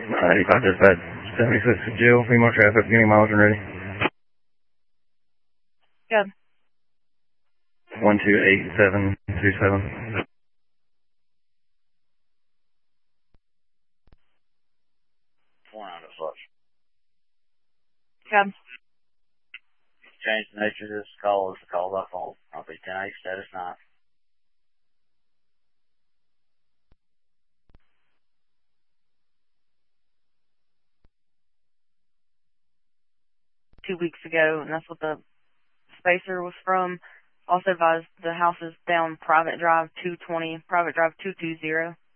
95 dispatch, 76 Jill, female traffic, getting mileage and ready. Good. 128727. Good. Change the nature of this call is a call by phone. I'll be 10-8 status 9. Weeks ago, and that's what the spacer was from. Also advised the house is down Private Drive 220, Private Drive 220.